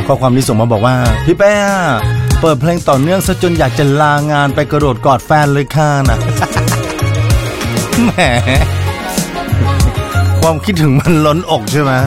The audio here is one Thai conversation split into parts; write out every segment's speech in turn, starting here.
ข้อความนี้ส่งมาบอกว่าพี่เป้เปิดเพลงต่อเนื่องซะจนอยากจะลางานไปกระโดดกอดแฟนเลยค่ะนะแหมความคิดถึงมันล้นอกใช่ไหม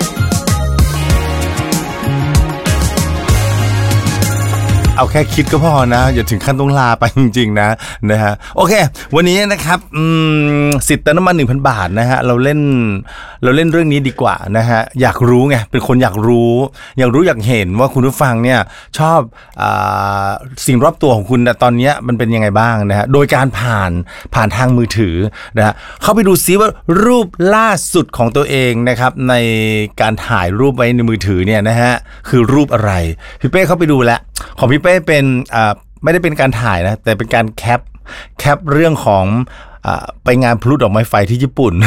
เอาแค่คิดก็พอนะอย่าถึงขั้นต้องลาไปจริงๆนะฮะโอเควันนี้นะครับสิทธิ์เติมน้ำมัน 1,000 บาทนะฮะเราเล่นเรื่องนี้ดีกว่านะฮะอยากรู้ไงเป็นคนอยากรู้อยากเห็นว่าคุณผู้ฟังเนี่ยชอบสิ่งรอบตัวของคุณนะตอนนี้มันเป็นยังไงบ้างนะฮะโดยการผ่านทางมือถือนะฮะเข้าไปดูซิว่ารูปล่าสุดของตัวเองนะครับในการถ่ายรูปไว้ในมือถือเนี่ยนะฮะคือรูปอะไรพี่เป้เข้าไปดูแล้วของพี่เป้เป็นไม่ได้เป็นการถ่ายนะแต่เป็นการแคปเรื่องของไปงานพลุดอกไม้ไฟที่ญี่ปุ่น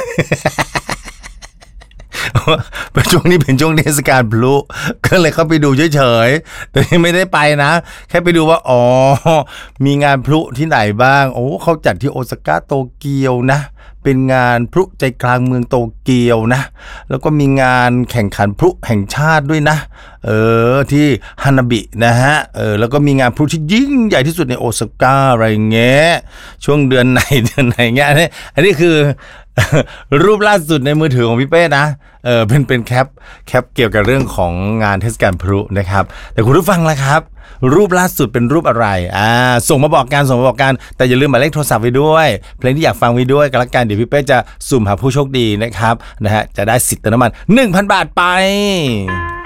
เป็นช่วงนี้เป็นช่วงเทศกาลพลุก็เลยเข้าไปดูเฉยๆแต่ไม่ได้ไปนะแค่ไปดูว่าอ๋อมีงานพลุที่ไหนบ้างโอ้เขาจัดที่โอซาก้าโตเกียวนะเป็นงานพลุใจกลางเมืองโตเกียวนะแล้วก็มีงานแข่งขันพลุแห่งชาติด้วยนะที่ฮานาบินะฮะแล้วก็มีงานพลุที่ยิ่งใหญ่ที่สุดในโอซาก้าอะไรเงี้ยช่วงเดือนไหนเงี้ยอันนี้คือรูปล่าสุดในมือถือของพี่เป้นะเป็นแคปเกี่ยวกับเรื่องของงานเทศกาลพลุนะครับแต่คุณผู้ฟังล่ะครับรูปล่าสุดเป็นรูปอะไรส่งมาบอกกันแต่อย่าลืมหมายเลขโทรศัพท์ไว้ด้วยเพลงที่อยากฟังไว้ด้วยกันละกันเดี๋ยวพี่เป้จะสุ่มหาผู้โชคดีนะครับนะฮะจะได้สิทธิ์เติมน้ำมัน 1,000 บาทไป